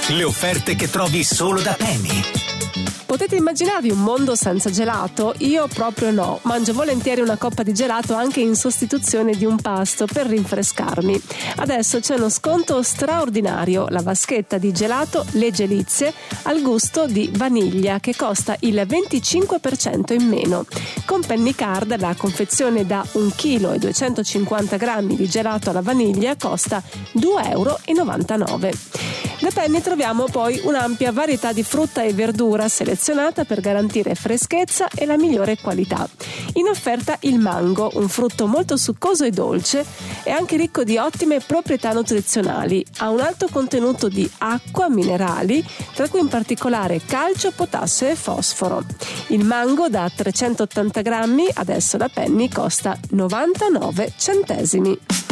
Le offerte che trovi solo da Penny. Potete immaginarvi un mondo senza gelato? Io proprio no. Mangio volentieri una coppa di gelato anche in sostituzione di un pasto per rinfrescarmi. Adesso c'è uno sconto straordinario, la vaschetta di gelato Le Gelizie al gusto di vaniglia che costa il 25% in meno. Con Penny Card la confezione da 1 kg e 250 grammi di gelato alla vaniglia costa €2,99. Da Penny troviamo poi un'ampia varietà di frutta e verdura selezionata per garantire freschezza e la migliore qualità. In offerta il mango, un frutto molto succoso e dolce e anche ricco di ottime proprietà nutrizionali. Ha un alto contenuto di acqua, minerali, tra cui in particolare calcio, potassio e fosforo. Il mango da 380 grammi, adesso da Penny, costa 99 centesimi.